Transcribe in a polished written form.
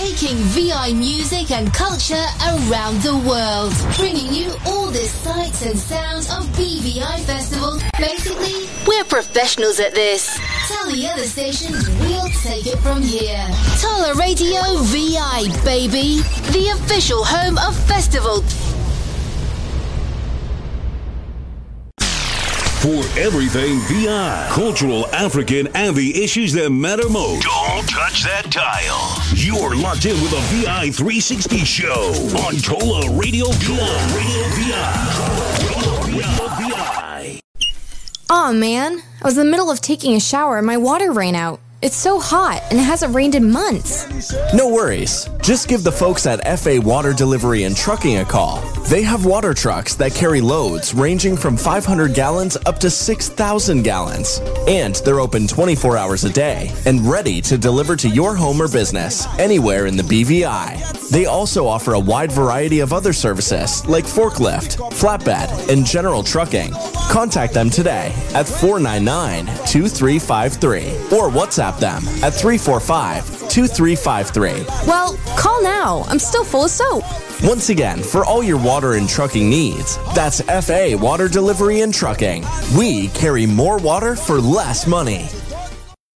Taking VI music and culture around the world. Bringing you all the sights and sounds of BVI Festival. Basically, we're professionals at this. Tell the other stations we'll take it from here. Tola Radio VI, baby. The official home of Festival. For everything VI, cultural, African, and the issues that matter most. Don't touch that dial. You're locked in with a VI 360 show on Tola Radio VI. Aw, man. I was in the middle of taking a shower and my water ran out. It's so hot, and it hasn't rained in months. No worries. Just give the folks at FA Water Delivery and Trucking a call. They have water trucks that carry loads ranging from 500 gallons up to 6,000 gallons. And they're open 24 hours a day and ready to deliver to your home or business anywhere in the BVI. They also offer a wide variety of other services like forklift, flatbed, and general trucking. Contact them today at 499-2353 or WhatsApp them at 345-2353. Well, call now. I'm still full of soap. Once again, for all your water and trucking needs, that's FA Water Delivery and Trucking. We carry more water for less money.